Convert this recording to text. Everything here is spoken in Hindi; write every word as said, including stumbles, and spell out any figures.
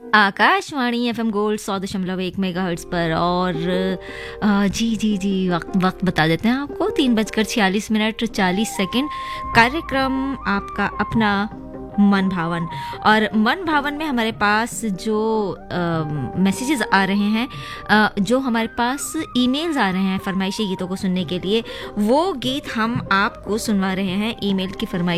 आकाशवाणी एफएम गोल्ड सौ दशमलव एक मेगा हर्ट्स पर और अ, जी जी जी वक्त वक्त बता देते हैं आपको तीन बजकर छियालीस मिनट चालीस सेकंड। कार्यक्रम आपका अपना मन भावन और मन भावन में हमारे पास जो मैसेजेस आ रहे हैं, अ, जो हमारे पास ईमेल्स आ रहे हैं फरमाइशी गीतों को सुनने के लिए, वो गीत हम आपको सुनवा रहे हैं ईमेल की फरमाइश